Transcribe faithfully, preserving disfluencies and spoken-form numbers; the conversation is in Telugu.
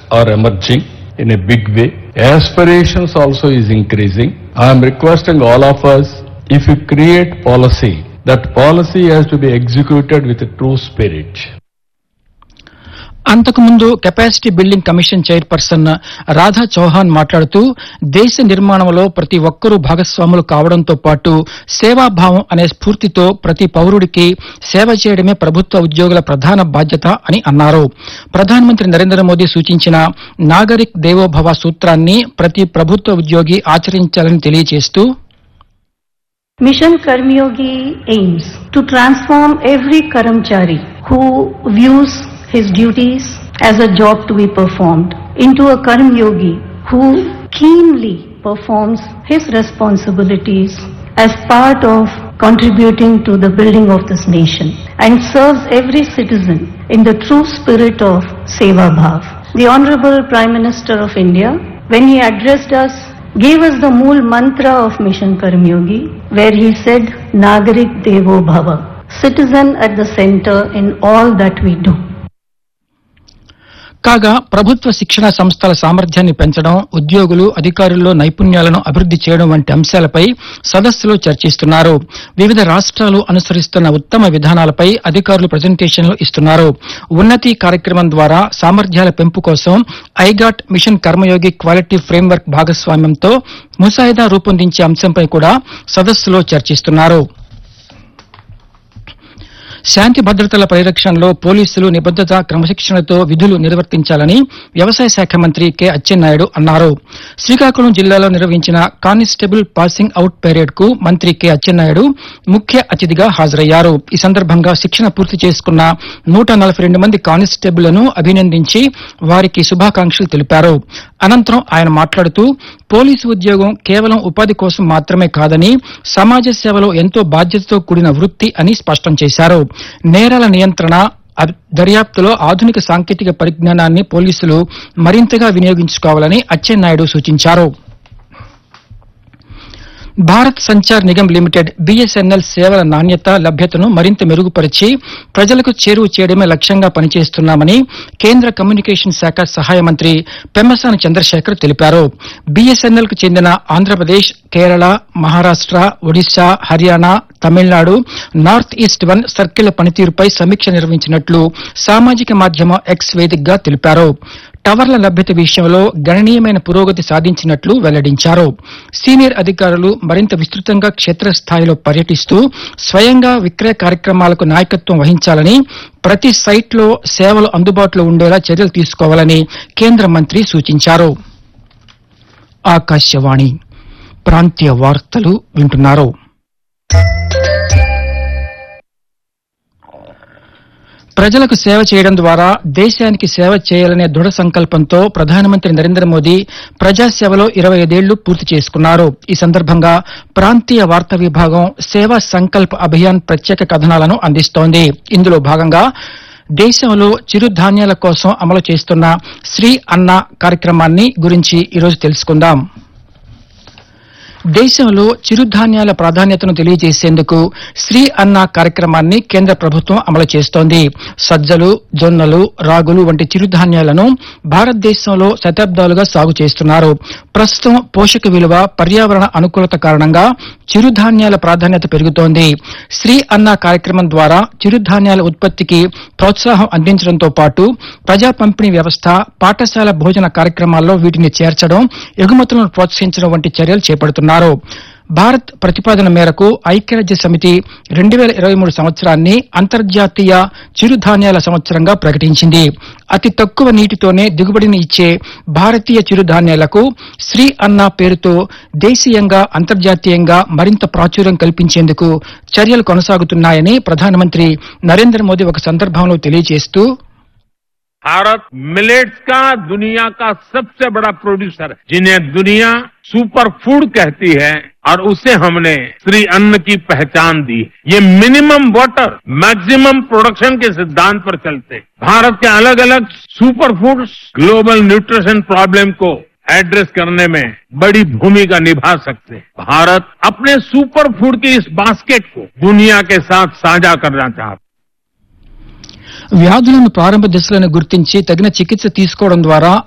are emerging in a big way. Aspirations also is increasing. I am requesting all of us, if you create policy, that policy has to be executed with a true spirit. అంతకుముందు capacity building commission chairperson Radha Chauhan మాట్లాడుతూ దేశ నిర్మాణంలో ప్రతి ఒక్కరూ భాగస్వాములు కావడంతో పాటు సేవాభావం అనే స్ఫూర్తితో ప్రతి పౌరుడికి సేవ చేయడమే ప్రభుత్వ ఉద్యోగుల ప్రధాన బాధ్యత అని అన్నారు. ప్రధానమంత్రి నరేంద్ర మోదీ సూచించిన నాగరిక్ దేవోభవ సూత్రాన్ని ప్రతి ప్రభుత్వ ఉద్యోగి ఆచరించాలని తెలియజేస్తూ Mission Karmyogi aims to transform every Karamchari who views his duties as a job to be performed into a Karmyogi who keenly performs his responsibilities as part of contributing to the building of this nation and serves every citizen in the true spirit of Seva Bhav. The Honorable Prime Minister of India, when he addressed us, gave us the mool mantra of Mission Karmyogi, where he said, Nagarik Devo Bhava, citizen at the center in all that we do. కాగా ప్రభుత్వ శిక్షణ సంస్థల సామర్థ్యాన్ని పెంచడం, ఉద్యోగులు అధికారుల్లో నైపుణ్యాలను అభివృద్ది చేయడం వంటి అంశాలపై సదస్సులో చర్చిస్తున్నారు. వివిధ రాష్ట్రాలు అనుసరిస్తున్న ఉత్తమ విధానాలపై అధికారులు ప్రజెంటేషన్లు ఇస్తున్నారు. ఉన్నతి కార్యక్రమం ద్వారా సామర్థ్యాల పెంపు కోసం ఐగాట్ మిషన్ కర్మయోగి క్వాలిటీ ఫ్రేమ్వర్క్ భాగస్వామ్యంతో ముసాయిదా రూపొందించే అంశంపై కూడా సదస్సులో చర్చిస్తున్నారు. శాంతి భద్రతల పరిరక్షణలో పోలీసులు నిబద్దత క్రమశిక్షణతో విధులు నిర్వర్తించాలని వ్యవసాయ శాఖ మంత్రి కె అచ్చెన్నాయుడు అన్నారు. శ్రీకాకుళం జిల్లాలో నిర్వహించిన కానిస్టేబుల్ పాసింగ్ అవుట్ పెరేడ్ కు మంత్రి కె అచ్చెన్నాయుడు ముఖ్య అతిథిగా హాజరయ్యారు. ఈ సందర్భంగా శిక్షణ పూర్తి చేసుకున్న నూట నలభై రెండు మంది కానిస్టేబుళ్లను అభినందించి వారికి శుభాకాంక్షలు తెలిపారు. అనంతరం ఆయన మాట్లాడుతూ పోలీసు ఉద్యోగం కేవలం ఉపాధి కోసం మాత్రమే కాదని సమాజ సేవలో ఎంతో బాధ్యతతో కూడిన వృత్తి అని స్పష్టం చేశారు. నేరాల నియంత్రణ, దర్యాప్తులో ఆధునిక సాంకేతిక పరిజ్ఞానాన్ని పోలీసులు మరింతగా వినియోగించుకోవాలని అచ్చెన్నాయుడు సూచించారు. భారత్ సంచార్ నిగమ్ లిమిటెడ్ బీఎస్ఎన్ఎల్ సేవల నాణ్యత, లభ్యతను మరింత మెరుగుపరిచి ప్రజలకు చేరువ చేయడమే లక్ష్యంగా పనిచేస్తున్నామని కేంద్ర కమ్యూనికేషన్ శాఖ సహాయ మంత్రి పెమ్మసాని చంద్రశేఖర్ తెలిపారు. బీఎస్ఎన్ఎల్ కు చెందిన Andhra Pradesh, Kerala, Maharashtra, Odisha, Haryana, Tamil Nadu, north is to one సర్కిళ్ల పనితీరుపై సమీక్ష నిర్వహించినట్లు సామాజిక మాధ్యమం ఎక్స్ వేదికగా తెలిపారు. టవర్ల లభ్యత విషయంలో గణనీయమైన పురోగతి సాధించినట్లు వెల్లడించారు. సీనియర్ అధికారులు మరింత విస్తృతంగా క్షేత్రస్థాయిలో పర్యటిస్తూ స్వయంగా విక్రయ కార్యక్రమాలకు నాయకత్వం వహించాలని, ప్రతి సైట్లో సేవలు అందుబాటులో ఉండేలా చర్యలు తీసుకోవాలని కేంద్ర మంత్రి సూచించారు. ఆకాశవాణి ప్రాంతీయ వార్తలు వింటున్నారు. ప్రజలకు సేవ చేయడం ద్వారా దేశానికి సేవ చేయాలనే దృఢ సంకల్పంతో ప్రధానమంత్రి నరేంద్ర మోదీ ప్రజాసేవలో ఇరవై ఐదేళ్లు పూర్తి చేసుకున్నారు. ఈ సందర్భంగా ప్రాంతీయ వార్తా విభాగం సేవా సంకల్ప్ అభియాన్ ప్రత్యేక కథనాలను అందిస్తోంది. ఇందులో భాగంగా దేశంలో చిరుధాన్యాల కోసం అమలు చేస్తున్న శ్రీ అన్న కార్యక్రమాన్ని గురించి ఈరోజు తెలుసుకుందాం. దేశంలో చిరుధాన్యాల ప్రాధాన్యతను తెలియజేసేందుకు శ్రీ అన్న కార్యక్రమాన్ని కేంద్ర ప్రభుత్వం అమలు చేస్తోంది. సజ్జలు, జొన్నలు, రాగులు వంటి చిరుధాన్యాలను భారతదేశంలో శతాబ్దాలుగా సాగు చేస్తున్నారు. ప్రస్తుతం పోషక విలువ, పర్యావరణ అనుకూలత కారణంగా చిరుధాన్యాల ప్రాధాన్యత పెరుగుతోంది. శ్రీ అన్న కార్యక్రమం ద్వారా చిరుధాన్యాల ఉత్పత్తికి ప్రోత్సాహం అందించడంతో పాటు ప్రజా పంపిణీ వ్యవస్థ, పాఠశాల భోజన కార్యక్రమాల్లో వీటిని చేర్చడం, ఎగుమతులను ప్రోత్సహించడం వంటి చర్యలు చేపడుతున్నారు. భారత్ ప్రతిపాదన మేరకు ఐక్యరాజ్య సమితి రెండు వేల ఇరవై మూడు సంవత్సరాన్ని అంతర్జాతీయ చిరుధాన్యాల సంవత్సరంగా ప్రకటించింది. అతి తక్కువ నీటితోనే దిగుబడిని ఇచ్చే భారతీయ చిరుధాన్యాలకు శ్రీ అన్న పేరుతో దేశీయంగా, అంతర్జాతీయంగా మరింత ప్రాచుర్యం కల్పించేందుకు చర్యలు కొనసాగుతున్నాయని ప్రధానమంత్రి నరేంద్ర మోదీ ఒక సందర్భంలో తెలియజేస్తూ भारत मिलेट्स का दुनिया का सबसे बड़ा प्रोड्यूसर है, जिन्हें दुनिया सुपर फूड कहती है, और उसे हमने श्री अन्न की पहचान दी. ये मिनिमम वाटर मैक्सिमम प्रोडक्शन के सिद्धांत पर चलते भारत के अलग अलग super foods global nutrition problem को एड्रेस करने में बड़ी भूमिका निभा सकते हैं. भारत अपने सुपर फूड की इस बास्केट को दुनिया के साथ साझा करना चाहता है. వ్యాధులను ప్రారంభ దశలను గుర్తించి తగిన చికిత్స తీసుకోవడం ద్వారా